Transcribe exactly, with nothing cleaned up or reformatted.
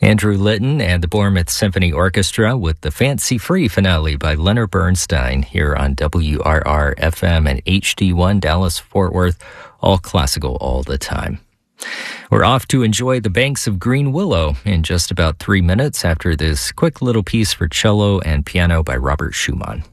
Andrew Litton and the Bournemouth Symphony Orchestra with the Fancy Free finale by Leonard Bernstein here on W R R F M and H D one Dallas-Fort Worth, all classical all the time. We're off to enjoy the banks of Green Willow in just about three minutes after this quick little piece for cello and piano by Robert Schumann.